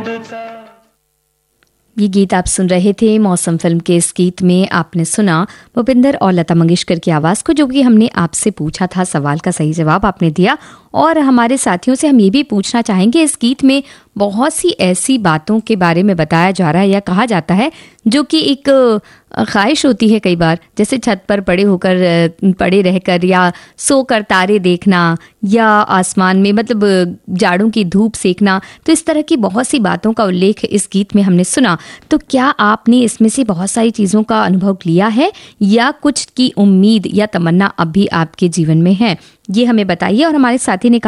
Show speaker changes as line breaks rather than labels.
ये गीत आप सुन रहे थे मौसम फिल्म के। इस गीत में आपने सुना भूपिंदर और लता मंगेशकर की आवाज़ को, जो कि हमने आपसे पूछा था। सवाल का सही जवाब आपने दिया। और हमारे साथियों से हम ये भी पूछना चाहेंगे, इस गीत में बहुत सी ऐसी बातों के बारे में बताया जा रहा है या कहा जाता है जो कि एक ख्वाहिश होती है कई बार, जैसे छत पर पड़े रहकर या सोकर तारे देखना या आसमान में मतलब जाड़ों की धूप सेकना। तो इस तरह की बहुत सी बातों का उल्लेख इस गीत में हमने सुना। तो क्या आपने इसमें से बहुत सारी चीज़ों का अनुभव लिया है या कुछ की उम्मीद या तमन्ना अब भी आपके जीवन में है? ये हमें बताइए। और हमारे साथी ने